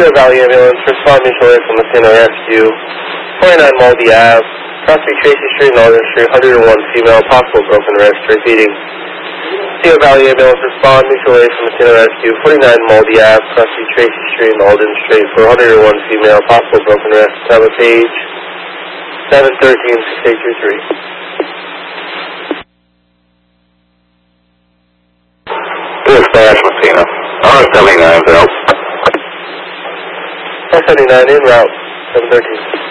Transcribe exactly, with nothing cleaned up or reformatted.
Sierra Valley Ambulance, respond mutual aid from Messina Rescue, twenty-nine Muldy Ave, crossing Tracy Street, Northern Street, one oh one female, possible broken wrist, repeating. Sierra Valley Ambulance, respond mutual aid from Messina Rescue, forty-nine Muldy Ave, crossing Tracy Street, Alden Street, for one oh one female, possible broken wrist, time of page seven thirteen six eight two three. Dispatch Messina, R seventy-nine, help. R seventy-nine, en route, seven thirteen.